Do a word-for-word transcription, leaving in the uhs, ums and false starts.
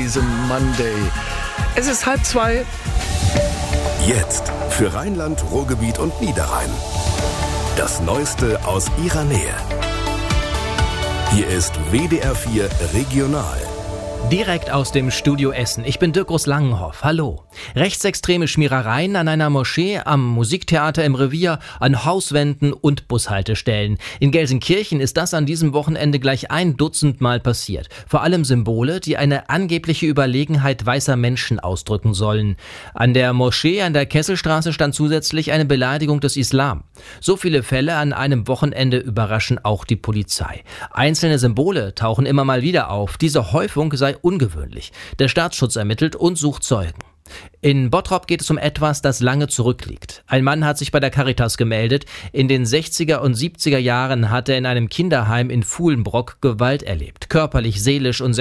diesem Monday. Es ist halb zwei. Jetzt für Rheinland, Ruhrgebiet und Niederrhein. Das Neueste aus ihrer Nähe. Hier ist W D R vier Regional. Direkt aus dem Studio Essen. Ich bin Dirk Langenhoff. Hallo. Rechtsextreme Schmierereien an einer Moschee, am Musiktheater im Revier, an Hauswänden und Bushaltestellen. In Gelsenkirchen ist das an diesem Wochenende gleich ein Dutzend Mal passiert. Vor allem Symbole, die eine angebliche Überlegenheit weißer Menschen ausdrücken sollen. An der Moschee an der Kesselstraße stand zusätzlich eine Beleidigung des Islam. So viele Fälle an einem Wochenende überraschen auch die Polizei. Einzelne Symbole tauchen immer mal wieder auf. Diese Häufung sei ungewöhnlich. Der Staatsschutz ermittelt und sucht Zeugen. In Bottrop geht es um etwas, das lange zurückliegt. Ein Mann hat sich bei der Caritas gemeldet. In den sechziger und siebziger Jahren hat er in einem Kinderheim in Fuhlenbrock Gewalt erlebt. Körperlich, seelisch und